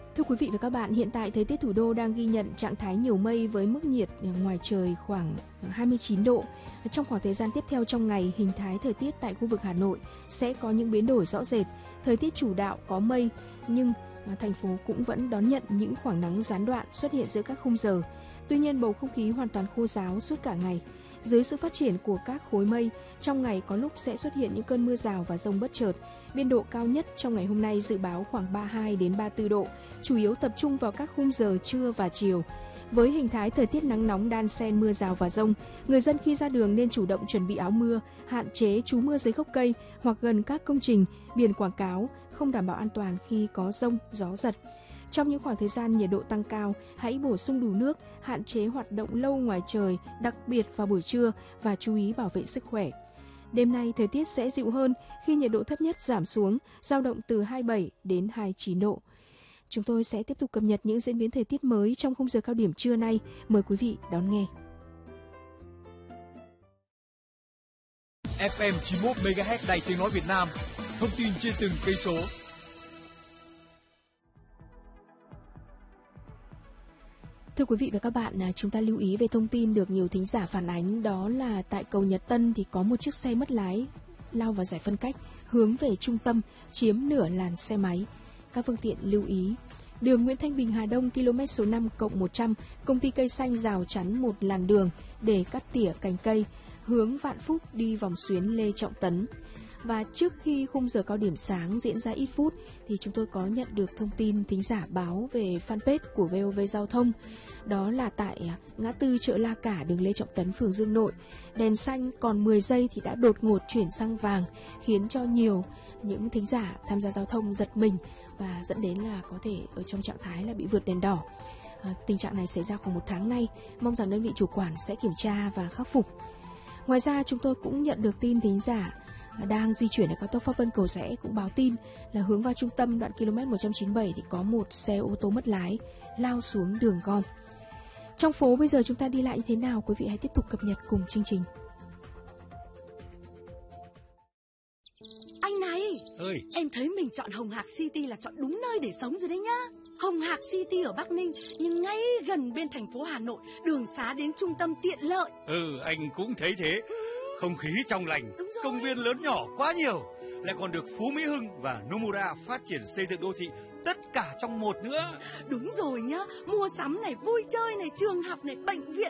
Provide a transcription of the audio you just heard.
Thưa quý vị và các bạn, hiện tại thời tiết thủ đô đang ghi nhận trạng thái nhiều mây với mức nhiệt ngoài trời khoảng 29 độ. Trong khoảng thời gian tiếp theo trong ngày, hình thái thời tiết tại khu vực Hà Nội sẽ có những biến đổi rõ rệt. Thời tiết chủ đạo có mây, nhưng thành phố cũng vẫn đón nhận những khoảng nắng gián đoạn xuất hiện giữa các khung giờ. Tuy nhiên, bầu không khí hoàn toàn khô ráo suốt cả ngày. Dưới sự phát triển của các khối mây, trong ngày có lúc sẽ xuất hiện những cơn mưa rào và dông bất chợt. Biên độ cao nhất trong ngày hôm nay dự báo khoảng 32 đến 34 độ, chủ yếu tập trung vào các khung giờ trưa và chiều. Với hình thái thời tiết nắng nóng đan xen mưa rào và dông, người dân khi ra đường nên chủ động chuẩn bị áo mưa, hạn chế trú mưa dưới gốc cây hoặc gần các công trình, biển quảng cáo không đảm bảo an toàn khi có dông, gió giật. Trong những khoảng thời gian nhiệt độ tăng cao, hãy bổ sung đủ nước, hạn chế hoạt động lâu ngoài trời, đặc biệt vào buổi trưa và chú ý bảo vệ sức khỏe. Đêm nay thời tiết sẽ dịu hơn khi nhiệt độ thấp nhất giảm xuống, dao động từ 27 đến 29 độ. Chúng tôi sẽ tiếp tục cập nhật những diễn biến thời tiết mới trong khung giờ cao điểm trưa nay. Mời quý vị đón nghe. FM 91 MHz Đài Tiếng nói Việt Nam. Thông tin trên từng cây số. Thưa quý vị và các bạn, chúng ta lưu ý về thông tin được nhiều thính giả phản ánh, đó là tại cầu Nhật Tân thì có một chiếc xe mất lái lao vào giải phân cách hướng về trung tâm, chiếm nửa làn xe máy. Các phương tiện lưu ý. Đường Nguyễn Thanh Bình Hà Đông km số 5+100, công ty cây xanh rào chắn một làn đường để cắt tỉa cành cây, hướng Vạn Phúc đi vòng xuyến Lê Trọng Tấn. Và trước khi khung giờ cao điểm sáng diễn ra ít phút thì chúng tôi có nhận được thông tin thính giả báo về fanpage của VOV Giao thông. Đó là tại ngã tư chợ La Cả, đường Lê Trọng Tấn, phường Dương Nội. Đèn xanh còn 10 giây thì đã đột ngột chuyển sang vàng, khiến cho nhiều những thính giả tham gia giao thông giật mình và dẫn đến là có thể ở trong trạng thái là bị vượt đèn đỏ. Tình trạng này xảy ra khoảng 1 tháng nay, mong rằng đơn vị chủ quản sẽ kiểm tra và khắc phục. Ngoài ra chúng tôi cũng nhận được tin thính giả đang di chuyển ở cao tốc Pháp Vân Cầu Giẽ cũng báo tin là hướng vào trung tâm đoạn km 197 thì có một xe ô tô mất lái lao xuống đường gom. Trong phố bây giờ chúng ta đi lại như thế nào? Quý vị hãy tiếp tục cập nhật cùng chương trình. Anh này, em thấy mình chọn Hồng Hạc City là chọn đúng nơi để sống rồi đấy nhá. Hồng Hạc City ở Bắc Ninh nhưng ngay gần bên thành phố Hà Nội, đường xá đến trung tâm tiện lợi. Anh cũng thấy thế. Không khí trong lành, công viên lớn nhỏ quá nhiều, lại còn được Phú Mỹ Hưng và Nomura phát triển xây dựng đô thị tất cả trong một nữa. Đúng rồi nhá, mua sắm này, vui chơi này, trường học này, bệnh viện